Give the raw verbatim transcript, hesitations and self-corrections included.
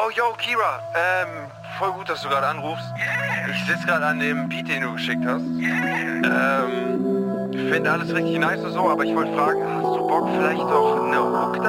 Oh, yo, Kira, ähm, voll gut, dass du gerade anrufst. Ich sitze gerade an dem Beat, den du geschickt hast. Ähm, ich finde alles richtig nice und so, aber ich wollte fragen, hast du Bock vielleicht doch eine Hook